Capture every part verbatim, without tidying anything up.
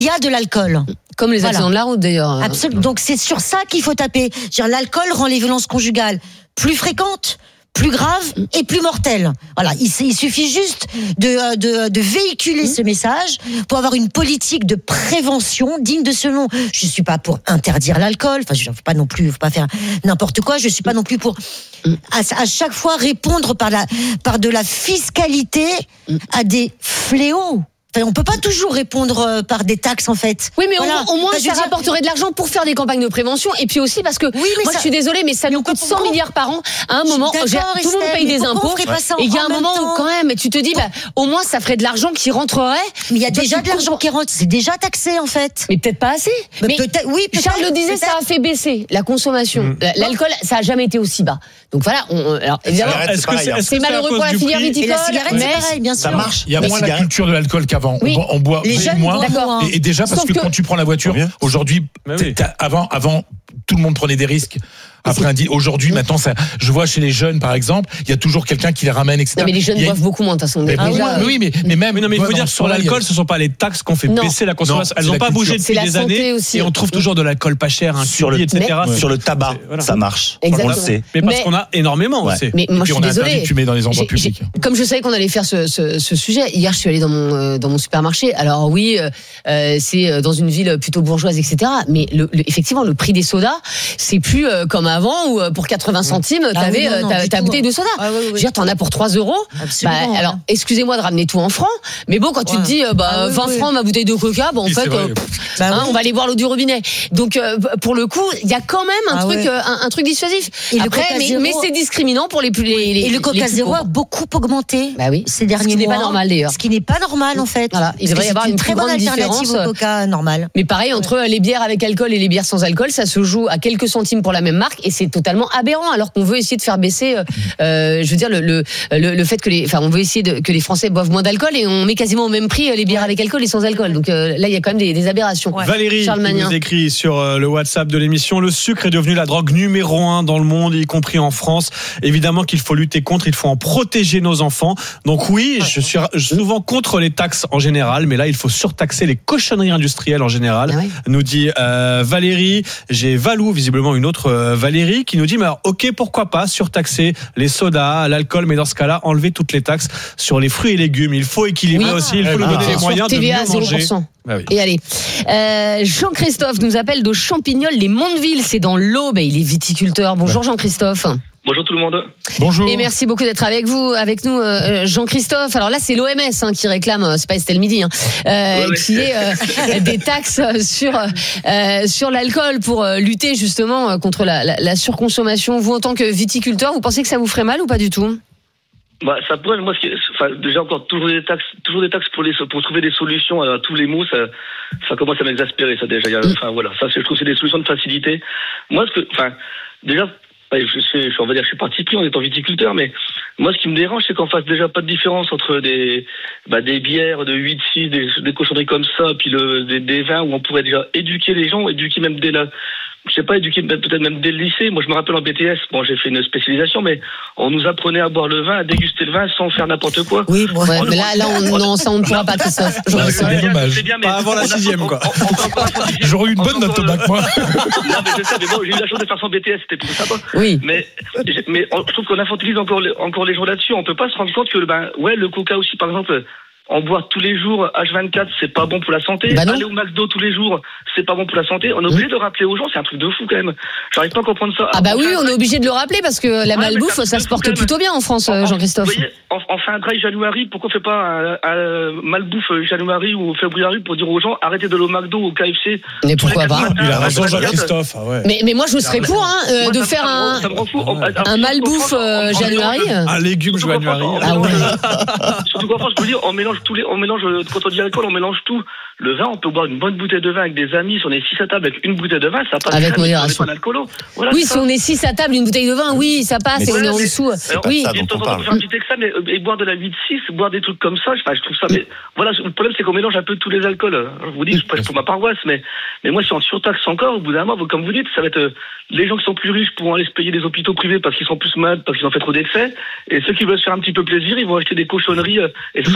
il y a de l'alcool. Comme les accidents voilà. de la route d'ailleurs. Absolument. Donc c'est sur ça qu'il faut taper. Dire, l'alcool rend les violences conjugales plus fréquentes, plus graves et plus mortelles. Voilà, il, il suffit juste de, de, de véhiculer ce message pour avoir une politique de prévention digne de ce nom. Je suis pas pour interdire l'alcool. Enfin, je ne veux pas non plus, faut pas faire n'importe quoi. Je suis pas non plus pour à, à chaque fois répondre par la par de la fiscalité à des fléaux. Enfin, on peut pas toujours répondre par des taxes en fait. Oui, mais voilà. au, au moins enfin, ça dire... rapporterait de l'argent pour faire des campagnes de prévention et puis aussi parce que oui, mais moi ça... je suis désolée mais ça nous coûte cent milliards par an. À un moment, tout le monde paye des impôts et il y a un moment où quand même tu te dis bah au moins ça ferait de l'argent qui rentrerait. Mais il y a déjà de l'argent qui rentre, c'est déjà taxé en fait. Mais peut-être pas assez. Mais, mais peut-être oui, peut-être, Charles le disait, ça a fait baisser la consommation. Mmh. L'alcool, ça a jamais été aussi bas. Donc voilà, on, alors évidemment, est-ce que c'est, c'est malheureux pour la filière viticole, mais bien sûr. Ça marche. Il y a moins la culture de l'alcool qu'avant. On boit moins. Et, et déjà parce que, que quand tu prends la voiture, aujourd'hui, oui. avant, avant, tout le monde prenait des risques. Après, un dit, aujourd'hui, maintenant, ça, je vois chez les jeunes, par exemple, il y a toujours quelqu'un qui les ramène, et cetera. Non, mais les jeunes boivent une... beaucoup moins, de toute façon. Ah, déjà, oui, mais, mais même. Mais non, mais il faut dire que sur l'alcool, ce ne sont pas les taxes qu'on fait non. baisser la consommation. Non, elles n'ont pas bougé depuis des années. Aussi. Et on trouve toujours de l'alcool pas cher, un sur le, et cetera. Mais, sur le tabac, voilà. Ça marche. Exactement. On le sait. Mais parce mais, qu'on a énormément, ouais. aussi. Mais moi, je suis désolée. Tu mets dans les endroits publics. Comme je savais qu'on allait faire ce, ce, ce sujet, hier, je suis allée dans mon, dans mon supermarché. Alors oui, euh, c'est dans une ville plutôt bourgeoise, et cetera. Mais le, le, effectivement, le prix des sodas, c'est plus euh, comme avant où pour quatre-vingts centimes, ah t'avais oui, non, ta, ta bouteille de soda. Ah, oui, oui. Je veux dire, t'en as pour trois euros. Bah, alors, excusez-moi de ramener tout en francs, mais bon, quand ouais. tu te dis, bah, ah, oui, vingt oui. francs ma bouteille de coca, bah, en oui, fait, euh, bah, hein, oui. on va aller boire l'eau du robinet. Donc, euh, pour le coup, il y a quand même un ah, truc, ouais. euh, un, un truc dissuasif. Et Après, mais, zéro... mais c'est discriminant pour les plus, les, les, et le coca zéro a beaucoup augmenté. Bah oui. Ces derniers mois. Ce qui n'est pas normal d'ailleurs. Ce qui n'est pas normal, en fait. Voilà. Il devrait y avoir une très bonne alternative au coca normal. Mais pareil, entre les bières avec alcool et les bières sans alcool, ça se joue à quelques centimes pour la même marque et c'est totalement aberrant alors qu'on veut essayer de faire baisser, euh, je veux dire le, le le le fait que les, enfin on veut essayer de, que les Français boivent moins d'alcool et on met quasiment au même prix les bières avec alcool et sans alcool. Donc euh, là il y a quand même des, des aberrations. Ouais. Valérie qui nous écrit sur euh, le WhatsApp de l'émission, le sucre est devenu la drogue numéro un dans le monde, y compris en France. Évidemment qu'il faut lutter contre, il faut en protéger nos enfants. Donc oui, ouais. je suis souvent contre les taxes en général, mais là il faut surtaxer les cochonneries industrielles en général. Ah ouais. Nous dit euh, Valérie. J'ai Valou, visiblement une autre euh, Valérie, qui nous dit mais alors, ok, pourquoi pas surtaxer les sodas, l'alcool, mais dans ce cas-là, enlever toutes les taxes sur les fruits et légumes. Il faut équilibrer oui. aussi, il faut ah, nous donner ah, les moyens de mieux manger. zéro pour cent. Bah oui. Et allez, euh, Jean-Christophe nous appelle de Champignol, les Mondeville, c'est dans l'Aube, il est viticulteur. Bonjour Jean-Christophe. Bonjour tout le monde. Bonjour. Et merci beaucoup d'être avec vous, avec nous, euh, Jean-Christophe. Alors là, c'est l'O M S hein, qui réclame, c'est pas Estelle Midi, hein, euh, oui, qui est euh, des taxes sur euh, sur l'alcool pour euh, lutter justement contre la, la, la surconsommation. Vous, en tant que viticulteur, vous pensez que ça vous ferait mal ou pas du tout ? Bah, ça pourrait, moi, ce qui est, enfin, déjà encore toujours des taxes, toujours des taxes pour les, pour trouver des solutions à tous les maux, ça, ça commence à m'exaspérer, ça déjà. Il y a, enfin voilà, ça, je trouve que c'est des solutions de facilité. Moi, ce que, enfin, déjà. Je sais, on va dire, je suis parti pris en étant viticulteur, mais moi, ce qui me dérange, c'est qu'on fasse déjà pas de différence entre des, bah, des bières de huit six, des, des cochonneries comme ça, puis le, des, des vins où on pourrait déjà éduquer les gens, éduquer même dès la, je sais pas, éduquer peut-être même dès le lycée. Moi, je me rappelle en B T S, bon, j'ai fait une spécialisation, mais on nous apprenait à boire le vin, à déguster le vin sans faire n'importe quoi. Oui, bon, ouais, mais là, là, on, non, ça, on ne pourra pas, Christophe. C'est dommage. Bien, mais pas avant la sixième, quoi. J'aurais eu une bonne note au bac, moi. Non, mais je sais, mais bon, j'ai eu la chance de faire son B T S, c'était plutôt sympa. Oui. Mais, mais je trouve qu'on infantilise encore les, encore les gens là-dessus. On peut pas se rendre compte que, ben, ouais, le coca aussi, par exemple, en boire tous les jours, H vingt-quatre, c'est pas bon pour la santé. Bah Aller au McDo tous les jours, c'est pas bon pour la santé. On est obligé mmh. de rappeler aux gens, c'est un truc de fou quand même. J'arrive pas à comprendre ça. Ah bah oui, on est obligé de le rappeler parce que la ouais, malbouffe, ça, ça se porte plutôt bien en France, en, Jean-Christophe. Vous voyez, on, on fait un dry January, pourquoi on fait pas un, un malbouffe January ou février pour dire aux gens, arrêtez de le au McDo ou au K F C. Mais pourquoi pas? Il a raison, Jean-Christophe. Ah ouais. Mais, mais moi, je serais pour, hein, euh, moi, de faire un, un malbouffe January. Un légume January. Ah ouais. Surtout qu'en France, je veux dire, on mélange tous les, on mélange quand on dit alcool, on mélange tout. Le vin, on peut boire une bonne bouteille de vin avec des amis. Si on est six à table avec une bouteille de vin, ça passe. Avec modération. Voilà, oui, si on est six à table, une bouteille de vin, oui, ça passe. Et on est en dessous. Oui. Et de temps en temps, on peut faire un petit examen, mais et boire de la huit six, boire des trucs comme ça, enfin, je trouve ça. Mais voilà, le problème, c'est qu'on mélange un peu tous les alcools. Je vous dis, je prêche pour ma paroisse, mais mais moi, si on surtaxe encore, au bout d'un moment, comme vous dites, ça va être les gens qui sont plus riches pourront aller se payer des hôpitaux privés parce qu'ils sont plus malades, parce qu'ils ont fait trop d'excès, et ceux qui veulent se faire un petit peu plaisir, ils vont acheter des cochonneries et ce sera encore pire.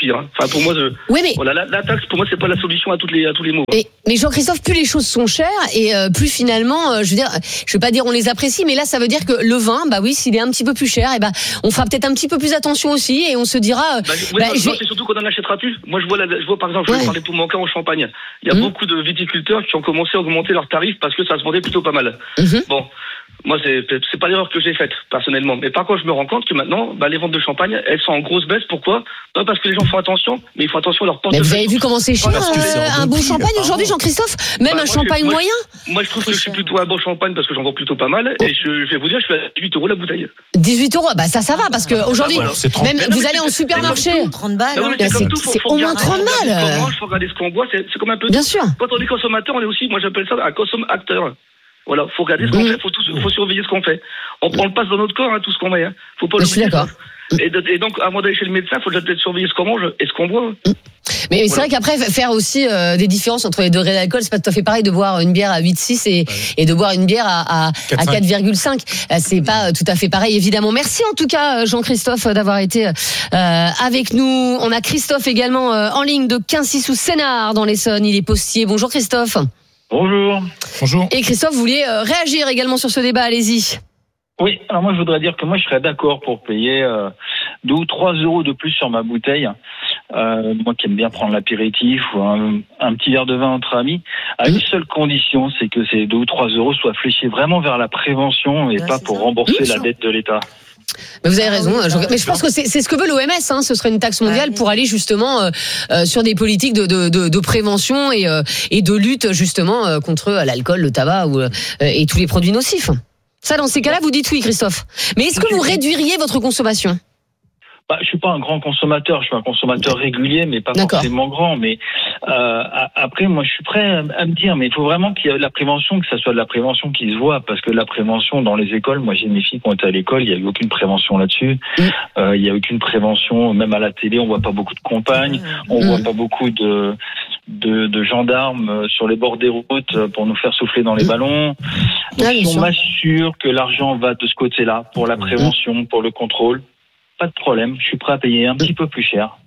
suffire. Hein. Enfin, pour moi, je, oui, mais... voilà, la, la taxe, pour moi, c'est pas la solution à, toutes les, à tous les maux. Et, mais Jean-Christophe, plus les choses sont chères et euh, plus finalement, euh, je veux dire, je vais pas dire on les apprécie, mais là, ça veut dire que le vin, bah oui, s'il est un petit peu plus cher, et ben, bah, on fera peut-être un petit peu plus attention aussi et on se dira. Euh, bah, oui, bah, non, vais... c'est surtout qu'on en achètera plus. Moi, je vois, la, je vois par exemple, je vais ouais. parler pour mon cas en Champagne. Il y a mmh. beaucoup de viticulteurs qui ont commencé à augmenter leurs tarifs parce que ça se vendait plutôt pas mal. Mmh. Bon. Moi, c'est, c'est pas l'erreur que j'ai faite, personnellement. Mais par contre, je me rends compte que maintenant, bah, les ventes de champagne, elles sont en grosse baisse. Pourquoi? Pas parce que les gens font attention, mais ils font attention à leur portefeuille. Mais vous avez vu comment c'est cher, euh, un bon champagne aujourd'hui, Jean-Christophe? Même bah, un champagne je, moyen? Moi, moi, je trouve que je suis plutôt un bon champagne parce que j'en vends plutôt pas mal. Oh. Et je, je vais vous dire, je suis à dix-huit euros la bouteille. dix-huit euros? Bah, ça, ça va, parce qu'aujourd'hui, bah, voilà. même vous allez en supermarché. trente balles. C'est au moins trente balles. Il faut regarder ce qu'on boit, c'est comme un peu. Bien sûr. Quand on est consommateur, on est aussi, moi, j'appelle ça un consomme-acteur. Voilà, faut regarder ce qu'on mmh. fait, faut, tout, faut surveiller ce qu'on fait. On prend le passe dans notre corps, hein, tout ce qu'on met. Hein. Faut pas le. Je suis d'accord. Et, de, et donc, avant d'aller chez le médecin, faut déjà peut-être surveiller ce qu'on mange et ce qu'on boit. Mmh. Mais, mais voilà. C'est vrai qu'après, faire aussi euh, des différences entre les degrés d'alcool, c'est pas tout à fait pareil de boire une bière à huit virgule six et, ouais. et de boire une bière à, à, à quatre virgule cinq. C'est pas tout à fait pareil, évidemment. Merci en tout cas, Jean-Christophe, d'avoir été euh, avec nous. On a Christophe également euh, en ligne de Quincy sous Sénart dans l'Essonne. Il est postier. Bonjour Christophe. Bonjour. Bonjour. Et Christophe, vous vouliez euh, réagir également sur ce débat, allez-y. Oui, alors moi je voudrais dire que moi je serais d'accord pour payer euh, deux ou trois euros de plus sur ma bouteille. Euh, moi qui aime bien prendre l'apéritif ou un, un petit verre de vin entre amis, à une seule condition, c'est que ces deux ou trois euros soient fléchés vraiment vers la prévention et ouais, pas pour ça. rembourser oui, la dette de l'État. Mais vous avez raison, ah, oui, je, mais je pense que c'est, c'est ce que veut l'O M S, hein, ce serait une taxe mondiale ouais, pour aller justement euh, euh, sur des politiques de, de, de, de prévention et, euh, et de lutte justement euh, contre l'alcool, le tabac ou, euh, et tous les produits nocifs. Ça, dans ces cas-là, vous dites oui, Christophe. Mais est-ce que vous réduiriez votre consommation ? Bah, je suis pas un grand consommateur, je suis un consommateur régulier, mais pas D'accord. forcément grand. Mais euh, après, moi, je suis prêt à, à me dire, mais il faut vraiment qu'il y ait de la prévention, que ça soit de la prévention qui se voit, parce que la prévention dans les écoles, moi, j'ai mes filles qui ont été à l'école, il y a eu aucune prévention là-dessus. Mmh. Euh, il y a aucune prévention, même à la télé, on voit pas beaucoup de campagnes, on mmh. voit pas beaucoup de De, de gendarmes sur les bords des routes pour nous faire souffler dans les ballons. Donc, ah, si on m'assure que l'argent va de ce côté-là, pour la prévention, pour le contrôle, pas de problème, je suis prêt à payer un petit peu plus cher.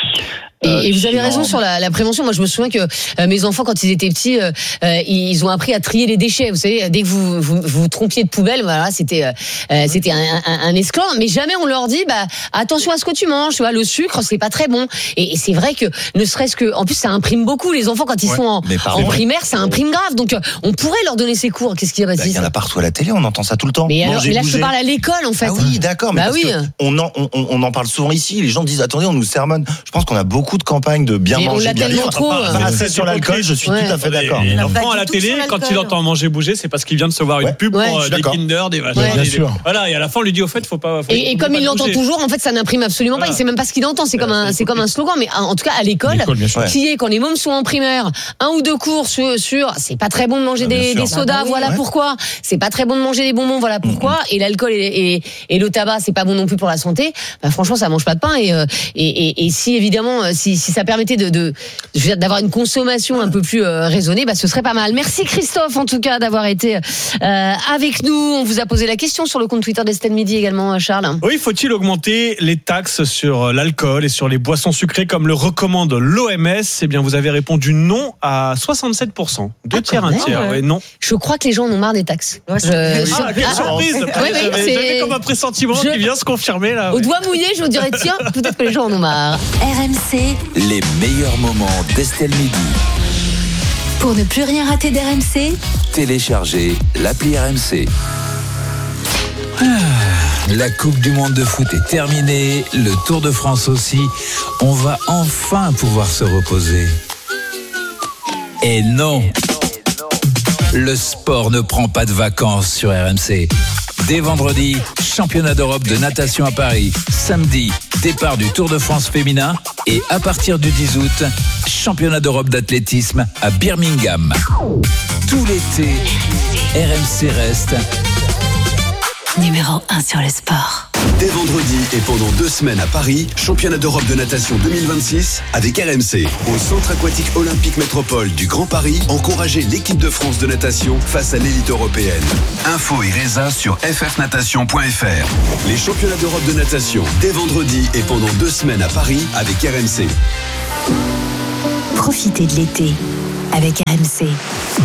Et, euh, et vous avez sinon... raison sur la, la prévention. Moi, je me souviens que euh, mes enfants, quand ils étaient petits, euh, euh, ils ont appris à trier les déchets. Vous savez, dès que vous vous, vous trompiez de poubelle, voilà, c'était euh, c'était un, un, un esclandre. Mais jamais on leur dit, bah attention à ce que tu manges. Tu vois, le sucre, c'est pas très bon. Et, et c'est vrai que ne serait-ce que, en plus, ça imprime beaucoup. Les enfants, quand ils ouais, sont en, en primaire, ça imprime grave. Donc, euh, on pourrait leur donner ces cours. Qu'est-ce qu'il y a, Baptiste ? Il y en a partout à la télé. On entend ça tout le temps. Mais, alors, mais là, je te parle à l'école, en fait. Ah oui, d'accord. Mais bah parce oui. que on en on, on en parle souvent ici. Les gens disent, attendez, on nous sermonne. Je pense qu'on a beaucoup de campagnes de bien mais manger, bien vivre. Trop, pas assez sur l'alcool, je suis ouais. tout à fait d'accord. Et l'enfant à la télé, quand il entend manger bouger, c'est parce qu'il vient de se voir une pub ouais. pour ouais, des Kinder, des vaches. Ouais, bien sûr. Voilà, et à la fin, on lui dit au fait, faut pas. Faut, et, et comme il l'entend toujours, en fait, ça n'imprime absolument voilà. pas. Il sait même pas ce qu'il entend. C'est comme un, c'est comme un slogan. Mais en tout cas, à l'école, qui est quand les mômes sont en primaire, un ou deux cours sur, sur c'est pas très bon de manger des, des sodas, voilà pourquoi. C'est pas très bon de manger des bonbons, voilà pourquoi. Et l'alcool et, et, et le tabac, c'est pas bon non plus pour la santé. Bah, franchement, ça mange pas de pain. Et, et, et, et si évidemment, si, si ça permettait de, de je veux dire, d'avoir une consommation un peu plus euh, raisonnée, bah, ce serait pas mal. Merci Christophe, en tout cas, d'avoir été euh, avec nous. On vous a posé la question sur le compte Twitter d'Estelle Midi également, Charles. Oui, faut-il augmenter les taxes sur l'alcool et sur les boissons sucrées comme le recommande l'O M S ? Eh bien, vous avez répondu non à soixante-sept pour cent. Deux ah, tiers, un tiers. Ouais. Ouais, non. Je crois que les gens en ont marre des taxes. Ouais, je... Ah, quelle ah, surprise ouais, ouais, j'avais, j'avais comme un pressentiment je... qui vient se confirmer là. Au ouais. doigt mouillé, je vous dirais tiens, peut-être que les gens en ont marre. R M C. Les meilleurs moments d'Estelle Midi. Pour ne plus rien rater d'R M C, téléchargez l'appli R M C. Ah, la Coupe du Monde de foot est terminée, le Tour de France aussi. On va enfin pouvoir se reposer. Et non, le sport ne prend pas de vacances sur R M C. Dès vendredi, championnat d'Europe de natation à Paris. Samedi, départ du Tour de France féminin. Et à partir du dix août, championnat d'Europe d'athlétisme à Birmingham. Tout l'été, R M C reste numéro un sur le sport. Dès vendredi et pendant deux semaines à Paris, championnat d'Europe de natation deux mille vingt-six avec R M C. Au Centre aquatique olympique métropole du Grand Paris, encouragez l'équipe de France de natation face à l'élite européenne. Info et résa sur f f natation point f r. Les championnats d'Europe de natation dès vendredi et pendant deux semaines à Paris avec R M C. Profitez de l'été avec R M C.